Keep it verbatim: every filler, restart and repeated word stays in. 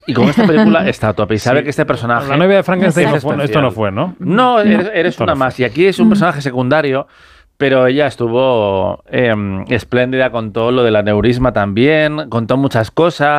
Y con esta película está a tope. Y sabe Sí. que este personaje... La novia de Frankenstein es no fue- esto especial. no fue, ¿no? No, eres, eres Esto una no más. fue. Y aquí es un personaje secundario, pero ella estuvo eh, espléndida, contó lo del aneurisma también, contó muchas cosas.